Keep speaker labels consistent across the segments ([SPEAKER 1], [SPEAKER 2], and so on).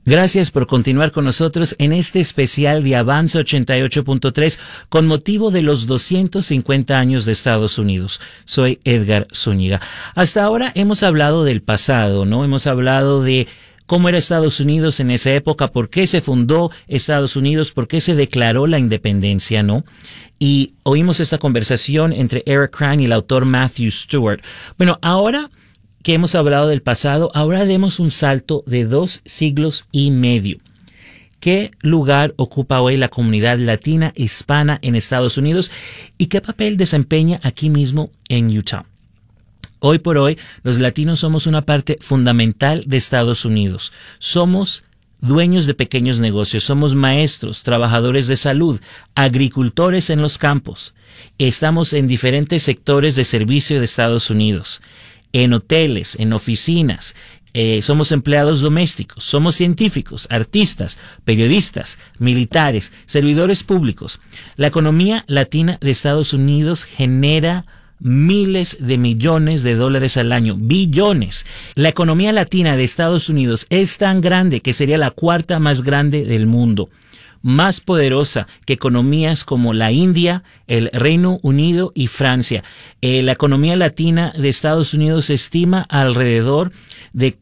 [SPEAKER 1] Gracias por continuar con nosotros en este especial de Avanza 88.3 con motivo de los 250 años de Estados Unidos. Soy Edgar Zúñiga. Hasta ahora hemos hablado del pasado, ¿no? Hemos hablado de cómo era Estados Unidos en esa época, por qué se fundó Estados Unidos, por qué se declaró la independencia, ¿no? Y oímos esta conversación entre Eric Kraan y el autor Matthew Stewart. Bueno, ahora que hemos hablado del pasado, ahora demos un salto de 2 siglos y medio. ¿Qué lugar ocupa hoy la comunidad latina hispana en Estados Unidos y qué papel desempeña aquí mismo en Utah? Hoy por hoy, los latinos somos una parte fundamental de Estados Unidos. Somos dueños de pequeños negocios, somos maestros, trabajadores de salud, agricultores en los campos. Estamos en diferentes sectores de servicio de Estados Unidos. En hoteles, en oficinas, somos empleados domésticos, somos científicos, artistas, periodistas, militares, servidores públicos. La economía latina de Estados Unidos genera miles de millones de dólares al año, billones. La economía latina de Estados Unidos es tan grande que sería la 4ª más grande del mundo, más poderosa que economías como la India, el Reino Unido y Francia. La economía latina de Estados Unidos se estima alrededor de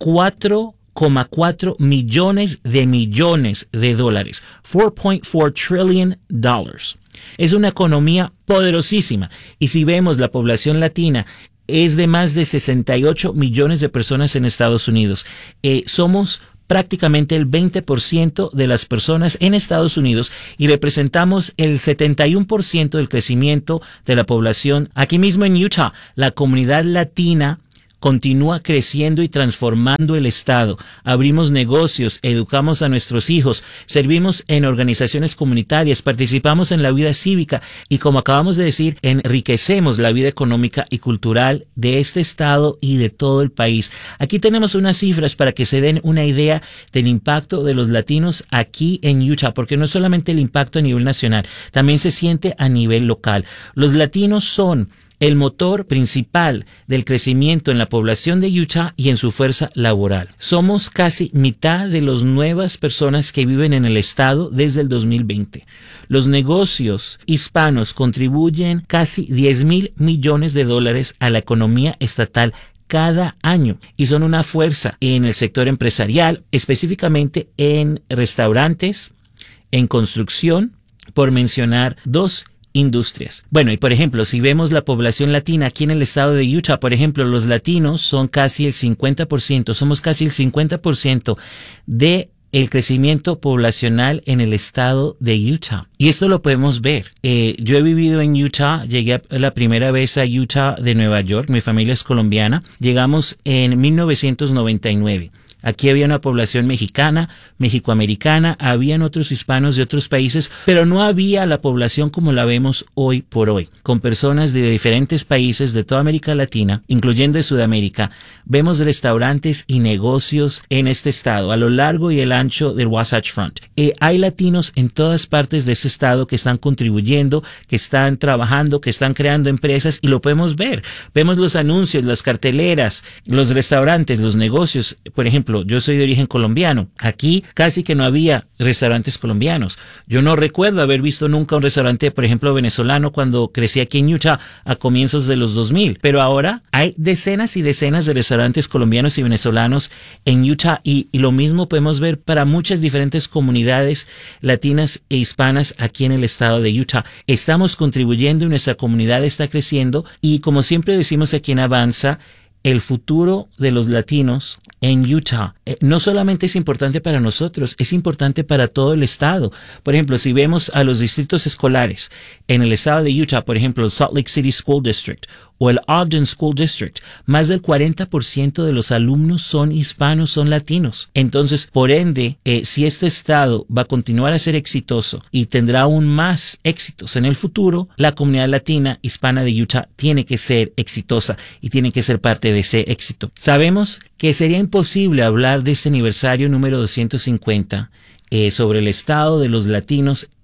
[SPEAKER 1] 4,4 millones de dólares. $4.4 trillion. Es una economía poderosísima. Y si vemos la población latina, es de más de 68 millones de personas en Estados Unidos. Somos prácticamente el 20% de las personas en Estados Unidos y representamos el 71% del crecimiento de la población. Aquí mismo en Utah, la comunidad latina continúa creciendo y transformando el estado. Abrimos negocios, educamos a nuestros hijos, servimos en organizaciones comunitarias, participamos en la vida cívica y, como acabamos de decir, enriquecemos la vida económica y cultural de este estado y de todo el país. Aquí tenemos unas cifras para que se den una idea del impacto de los latinos aquí en Utah, porque no es solamente el impacto a nivel nacional, también se siente a nivel local. Los latinos son el motor principal del crecimiento en la población de Utah y en su fuerza laboral. Somos casi mitad de las nuevas personas que viven en el estado desde el 2020. Los negocios hispanos contribuyen casi $10,000 millones a la economía estatal cada año y son una fuerza en el sector empresarial, específicamente en restaurantes, en construcción, por mencionar 2 industrias. Bueno, y por ejemplo, si vemos la población latina aquí en el estado de Utah, por ejemplo, los latinos son casi el 50%, somos casi el 50% de el crecimiento poblacional en el estado de Utah. Y esto lo podemos ver. Yo he vivido en Utah, llegué la primera vez a Utah de Nueva York, mi familia es colombiana, llegamos en 1999. Aquí había una población mexicana, mexicoamericana, habían otros hispanos de otros países, pero no había la población como la vemos hoy por hoy, con personas de diferentes países de toda América Latina, incluyendo de Sudamérica. Vemos restaurantes y negocios en este estado, a lo largo y el ancho del Wasatch Front. Hay latinos en todas partes de este estado que están contribuyendo, que están trabajando, que están creando empresas y lo podemos ver. Vemos los anuncios, las carteleras, los restaurantes, los negocios. Por ejemplo, yo soy de origen colombiano. Aquí casi que no había restaurantes colombianos. Yo no recuerdo haber visto nunca un restaurante, por ejemplo, venezolano cuando crecí aquí en Utah a comienzos de los 2000. Pero ahora hay decenas y decenas de restaurantes colombianos y venezolanos en Utah y lo mismo podemos ver para muchas diferentes comunidades latinas e hispanas aquí en el estado de Utah. Estamos contribuyendo y nuestra comunidad está creciendo y, como siempre decimos aquí en Avanza, el futuro de los latinos en Utah no solamente es importante para nosotros, es importante para todo el estado. Por ejemplo, si vemos a los distritos escolares en el estado de Utah, por ejemplo, el Salt Lake City School District o el Ogden School District, más del 40% de los alumnos son hispanos, son latinos. Entonces, por ende, si este estado va a continuar a ser exitoso y tendrá aún más éxitos en el futuro, la comunidad latina hispana de Utah tiene que ser exitosa y tiene que ser parte de ese éxito. Sabemos que sería imposible hablar de este aniversario número 250 sobre el estado de los latinos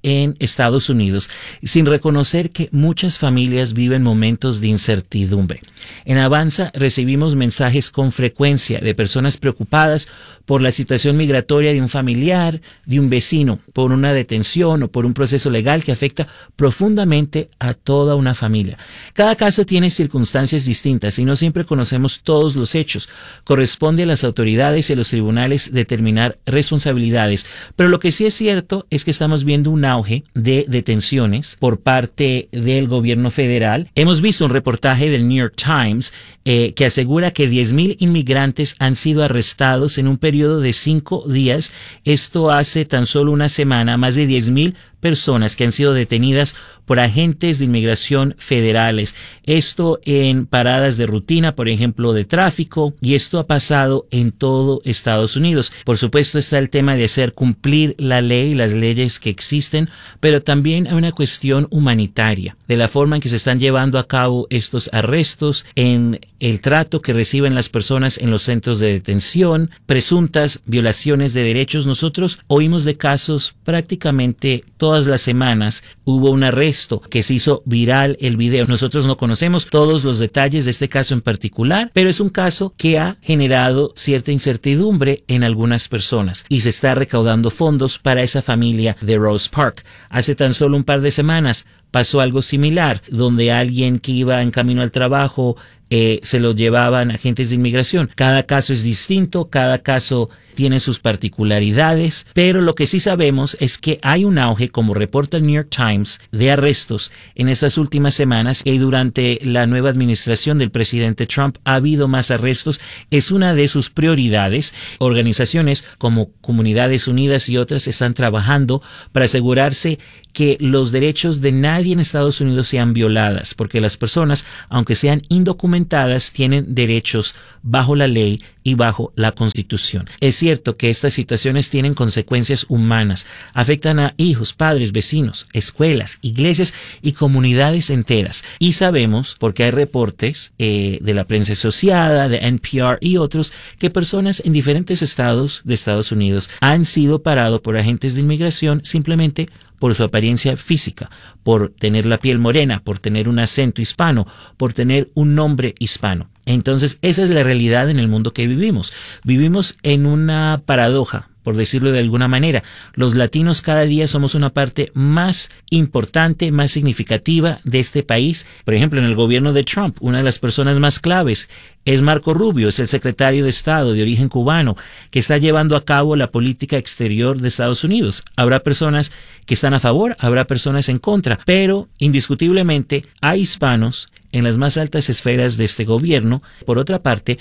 [SPEAKER 1] en Estados Unidos, sin reconocer que muchas familias viven momentos de incertidumbre. En Avanza recibimos mensajes con frecuencia de personas preocupadas por la situación migratoria de un familiar, de un vecino, por una detención o por un proceso legal que afecta profundamente a toda una familia. Cada caso tiene circunstancias distintas y no siempre conocemos todos los hechos. Corresponde a las autoridades y a los tribunales determinar responsabilidades, pero lo que sí es cierto es que estamos viendo un auge de detenciones por parte del gobierno federal. Hemos visto un reportaje del New York Times que asegura que 10,000 inmigrantes han sido arrestados en un periodo de 5 días. Esto hace tan solo una semana, más de 10,000 personas que han sido detenidas por agentes de inmigración federales. Esto en paradas de rutina, por ejemplo, de tráfico, y esto ha pasado en todo Estados Unidos. Por supuesto está el tema de hacer cumplir la ley, las leyes que existen, pero también hay una cuestión humanitaria, de la forma en que se están llevando a cabo estos arrestos, en el trato que reciben las personas en los centros de detención, presuntas violaciones de derechos. Nosotros oímos de casos prácticamente todas las semanas. Hubo un arresto que se hizo viral el video. Nosotros no conocemos todos los detalles de este caso en particular, pero es un caso que ha generado cierta incertidumbre en algunas personas y se está recaudando fondos para esa familia de Rose Park. Hace tan solo un par de semanas pasó algo similar, donde alguien que iba en camino al trabajo se lo llevaban agentes de inmigración. Cada caso es distinto, cada caso tiene sus particularidades, pero lo que sí sabemos es que hay un auge, como reporta el New York Times, de arrestos en estas últimas semanas, y durante la nueva administración del presidente Trump ha habido más arrestos. Es una de sus prioridades. Organizaciones como Comunidades Unidas y otras están trabajando para asegurarse que los derechos de nadie en Estados Unidos sean violadas, porque las personas, aunque sean indocumentadas, tienen derechos bajo la ley y bajo la Constitución. Es cierto que estas situaciones tienen consecuencias humanas, afectan a hijos, padres, vecinos, escuelas, iglesias y comunidades enteras. Y sabemos, porque hay reportes de la prensa asociada, de NPR y otros, que personas en diferentes estados de Estados Unidos han sido parados por agentes de inmigración simplemente por su apariencia física, por tener la piel morena, por tener un acento hispano, por tener un nombre hispano. Entonces, esa es la realidad en el mundo que vivimos. Vivimos en una paradoja, por decirlo de alguna manera. Los latinos cada día somos una parte más importante, más significativa de este país. Por ejemplo, en el gobierno de Trump, una de las personas más claves es Marco Rubio, es el secretario de Estado de origen cubano, que está llevando a cabo la política exterior de Estados Unidos. Habrá personas que están a favor, habrá personas en contra, pero indiscutiblemente hay hispanos en las más altas esferas de este gobierno. Por otra parte,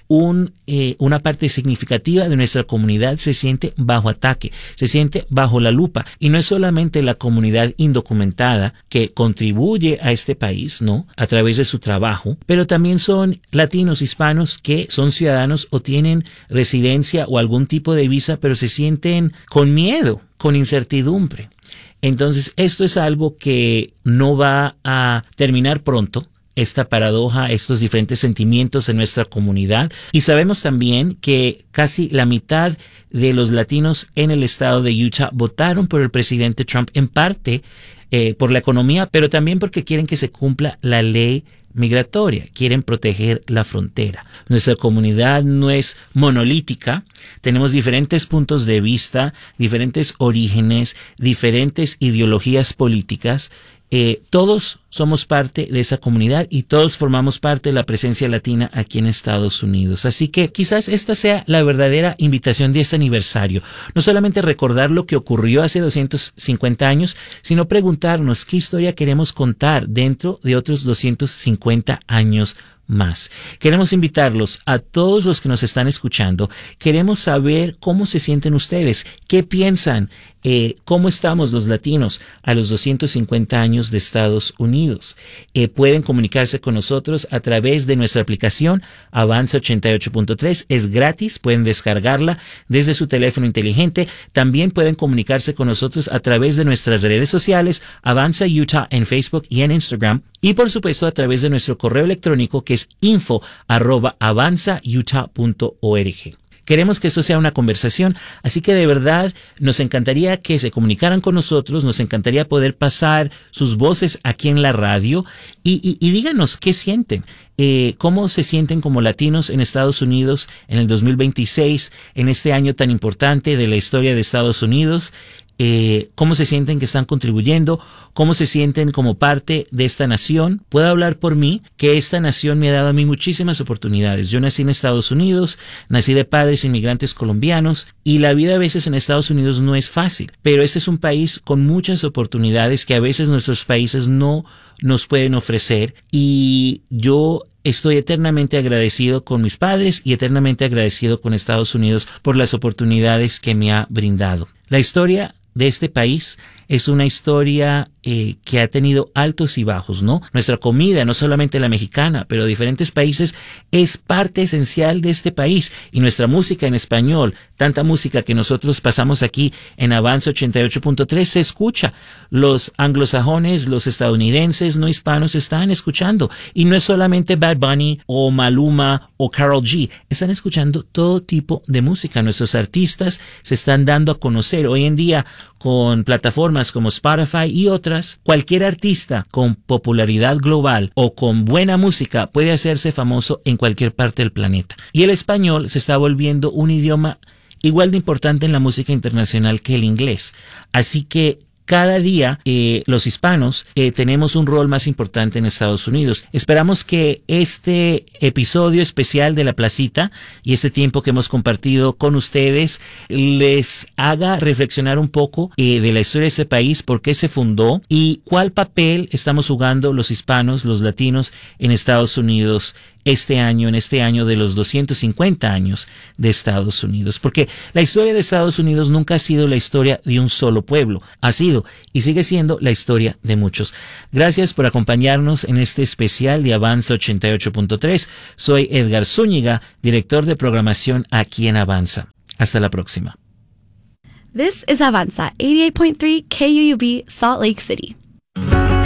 [SPEAKER 1] una parte significativa de nuestra comunidad se siente bajo ataque, se siente bajo la lupa, y no es solamente la comunidad indocumentada que contribuye a este país, ¿no?, a través de su trabajo, pero también son latinos, hispanos que son ciudadanos o tienen residencia o algún tipo de visa, pero se sienten con miedo, con incertidumbre. Entonces, esto es algo que no va a terminar pronto, esta paradoja, estos diferentes sentimientos en nuestra comunidad. Y sabemos también que casi la mitad de los latinos en el estado de Utah votaron por el presidente Trump, en parte por la economía, pero también porque quieren que se cumpla la ley migratoria, quieren proteger la frontera. Nuestra comunidad no es monolítica, tenemos diferentes puntos de vista, diferentes orígenes, diferentes ideologías políticas. Todos somos parte de esa comunidad y todos formamos parte de la presencia latina aquí en Estados Unidos. Así que quizás esta sea la verdadera invitación de este aniversario. No solamente recordar lo que ocurrió hace 250 años, sino preguntarnos qué historia queremos contar dentro de otros 250 años más. Queremos invitarlos a todos los que nos están escuchando. Queremos saber cómo se sienten ustedes, qué piensan, cómo estamos los latinos a los 250 años de Estados Unidos. Pueden comunicarse con nosotros a través de nuestra aplicación Avanza 88.3. Es gratis, pueden descargarla desde su teléfono inteligente. También pueden comunicarse con nosotros a través de nuestras redes sociales, Avanza Utah en Facebook y en Instagram. Y por supuesto a través de nuestro correo electrónico, que es info@avanzautah.org. Queremos que esto sea una conversación, así que de verdad nos encantaría que se comunicaran con nosotros, nos encantaría poder pasar sus voces aquí en la radio y díganos qué sienten. ¿Cómo se sienten como latinos en Estados Unidos en el 2026, en este año tan importante de la historia de Estados Unidos? ¿Cómo se sienten que están contribuyendo? ¿Cómo se sienten como parte de esta nación? Puedo hablar por mí, que esta nación me ha dado a mí muchísimas oportunidades. Yo nací en Estados Unidos, nací de padres inmigrantes colombianos, y la vida a veces en Estados Unidos no es fácil, pero este es un país con muchas oportunidades que a veces nuestros países no nos pueden ofrecer, y yo estoy eternamente agradecido con mis padres y eternamente agradecido con Estados Unidos por las oportunidades que me ha brindado. La historia de este país es una historia que ha tenido altos y bajos, ¿no? Nuestra comida, no solamente la mexicana, pero de diferentes países, es parte esencial de este país. Y nuestra música en español, tanta música que nosotros pasamos aquí en Avance 88.3, se escucha. Los anglosajones, los estadounidenses no hispanos están escuchando. Y no es solamente Bad Bunny o Maluma o Karol G. Están escuchando todo tipo de música. Nuestros artistas se están dando a conocer. Hoy en día, con plataformas como Spotify y otras, cualquier artista con popularidad global o con buena música puede hacerse famoso en cualquier parte del planeta. Y el español se está volviendo un idioma igual de importante en la música internacional que el inglés. Así que cada día los hispanos tenemos un rol más importante en Estados Unidos. Esperamos que este episodio especial de La Placita y este tiempo que hemos compartido con ustedes les haga reflexionar un poco de la historia de este país, por qué se fundó y cuál papel estamos jugando los hispanos, los latinos en Estados Unidos en este año de los 250 años de Estados Unidos. Porque la historia de Estados Unidos nunca ha sido la historia de un solo pueblo. Ha sido y sigue siendo la historia de muchos. Gracias por acompañarnos en este especial de Avanza 88.3. Soy Edgar Zúñiga, director de programación aquí en Avanza. Hasta la próxima.
[SPEAKER 2] This is Avanza 88.3 KUUB Salt Lake City.